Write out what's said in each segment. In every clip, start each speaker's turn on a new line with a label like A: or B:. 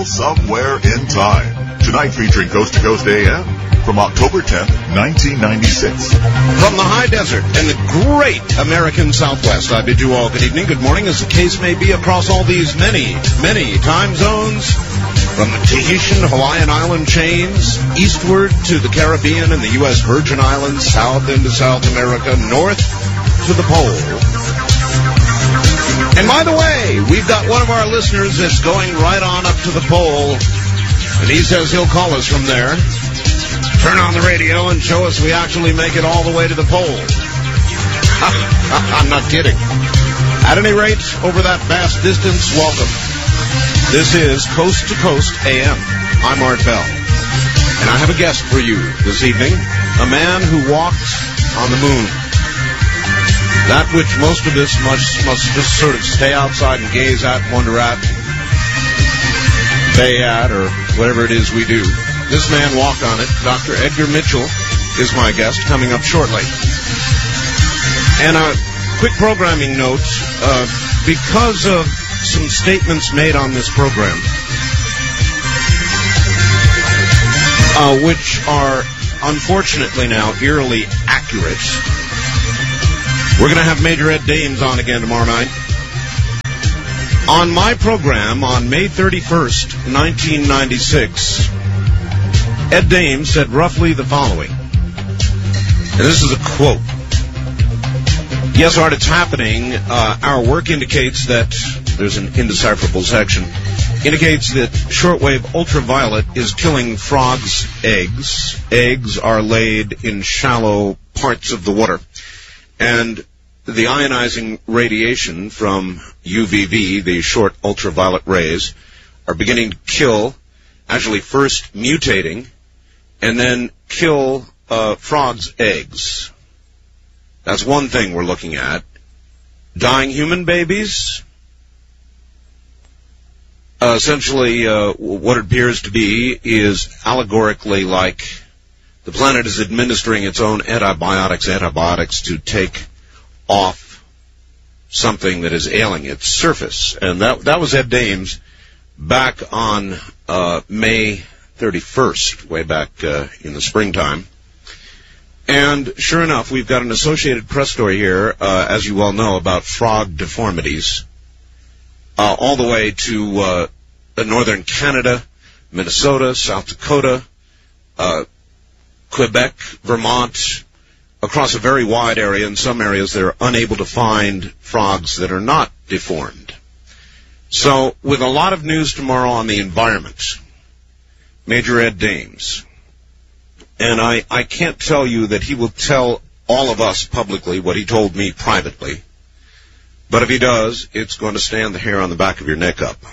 A: somewhere in time. Tonight featuring Coast to Coast AM from October 10th, 1996.
B: From the high desert and the great American Southwest, I bid you all good evening, good morning, as the case may be, across all these many, many time zones, from the Tahitian Hawaiian island chains, eastward to the Caribbean and the U.S. Virgin Islands, south into South America, north to the pole. And by the way, we've got one of our listeners that's going right on up to the pole, and he says he'll call us from there, turn on the radio, and show us we actually make it all the way to the pole. I'm not kidding. At any rate, over that vast distance, welcome. This is Coast to Coast AM. I'm Art Bell, and I have a guest for you this evening, a man who walked on the moon. That which most of us must just sort of stay outside and gaze at, wonder at, bay at, or whatever it is we do. This man walked on it. Dr. Edgar Mitchell is my guest, coming up shortly. And a quick programming note, because of some statements made on this program, which are unfortunately now eerily accurate, we're going to have Major Ed Dames on again tomorrow night. On my program on May 31st, 1996, Ed Dames said roughly the following, and this is a quote. Yes, Art, it's happening. Our work indicates that, there's an indecipherable section, indicates that shortwave ultraviolet is killing frogs' eggs. Eggs are laid in shallow parts of the water. And the ionizing radiation from UVV, the short ultraviolet rays, are beginning to kill, actually first mutating, and then kill frogs' eggs. That's one thing we're looking at. Dying human babies, essentially what it appears to be is allegorically like the planet is administering its own antibiotics to take off something that is ailing its surface. And that was Ed Dames back on May 31st, way back in the springtime. And sure enough, we've got an Associated Press story here, as you well know, about frog deformities, all the way to northern Canada, Minnesota, South Dakota, Quebec, Vermont, across a very wide area. In some areas, they're unable to find frogs that are not deformed. So, with a lot of news tomorrow on the environment, Major Ed Dames. And I can't tell you that he will tell all of us publicly what he told me privately. But if he does, it's going to stand the hair on the back of your neck up.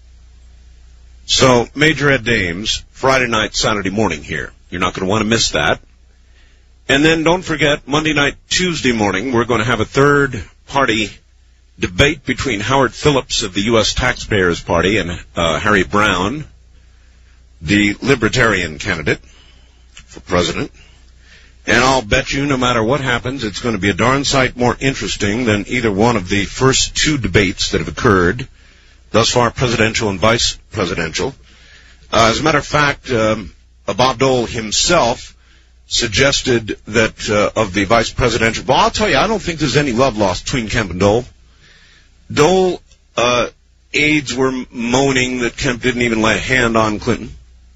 B: So, Major Ed Dames, Friday night, Saturday morning here. You're not going to want to miss that. And then don't forget, Monday night, Tuesday morning, we're going to have a third-party debate between Howard Phillips of the U.S. Taxpayers Party and Harry Brown, the Libertarian candidate for president. And I'll bet you, no matter what happens, it's going to be a darn sight more interesting than either one of the first two debates that have occurred, thus far presidential and vice presidential. As a matter of fact, Bob Dole himself suggested that of the vice presidential. Well, I'll tell you, I don't think there's any love lost between Kemp and Dole. Dole aides were moaning that Kemp didn't even lay a hand on Clinton.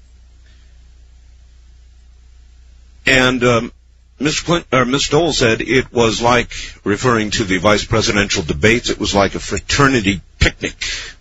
B: And Mr. Dole said it was like, referring to the vice presidential debates, it was like a fraternity picnic.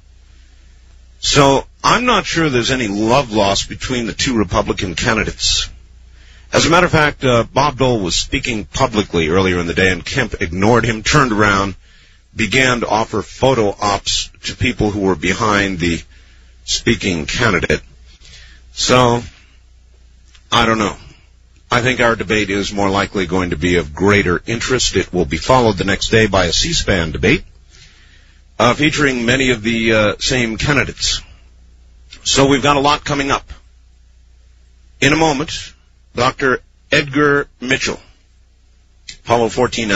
B: So I'm not sure there's any love lost between the two Republican candidates. As a matter of fact, Bob Dole was speaking publicly earlier in the day, and Kemp ignored him, turned around, began to offer photo ops to people who were behind the speaking candidate. So, I don't know. I think our debate is more likely going to be of greater interest. It will be followed the next day by a C-SPAN debate featuring many of the same candidates. So we've got a lot coming up. In a moment, Dr. Edgar Mitchell, Apollo 14